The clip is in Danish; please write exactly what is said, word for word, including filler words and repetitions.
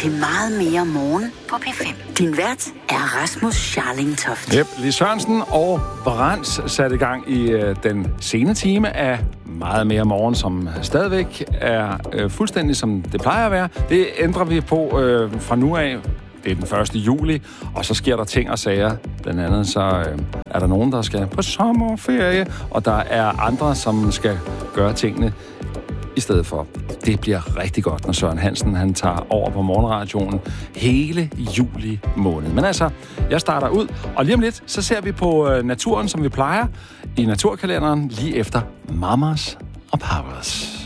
til Meget mere morgen på P fem. Din vært er Rasmus Scharling Toft. Yep, Lis Sørensen og Brands satte i gang i øh, den sene time af Meget mere morgen, som stadigvæk er øh, fuldstændig som det plejer at være. Det ændrer vi på øh, fra nu af. Det er den første juli, og så sker der ting og sager. Blandt andet så øh, er der nogen, der skal på sommerferie, og der er andre, som skal gøre tingene i stedet for. Det bliver rigtig godt, når Søren Hansen han tager over på morgenradioen hele juli måned. Men altså, jeg starter ud, og lige om lidt, så ser vi på øh, naturen, som vi plejer, i naturkalenderen lige efter Mamas og Papas.